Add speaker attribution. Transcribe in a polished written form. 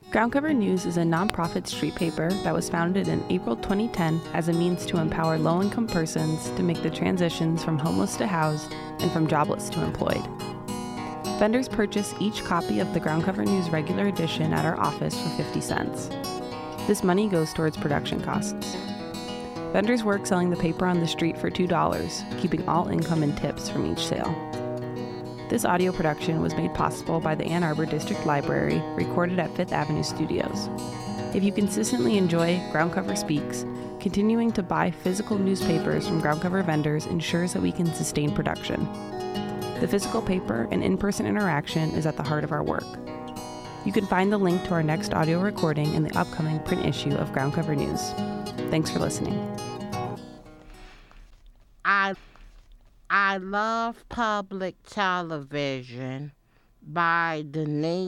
Speaker 1: Ground Cover News is a nonprofit street paper that was founded in April 2010 as a means to empower low-income persons to make the transitions from homeless to housed and from jobless to employed. Vendors purchase each copy of the Ground Cover News regular edition at our office for 50 cents. This money goes towards production costs. Vendors work selling the paper on the street for $2, keeping all income and tips from each sale. This audio production was made possible by the Ann Arbor District Library, recorded at Fifth Avenue Studios. If you consistently enjoy Ground Cover Speaks, continuing to buy physical newspapers from ground cover vendors ensures that we can sustain production. The physical paper and in-person interaction is at the heart of our work. You can find the link to our next audio recording in the upcoming print issue of Ground Cover News. Thanks for listening.
Speaker 2: I love public television by Denise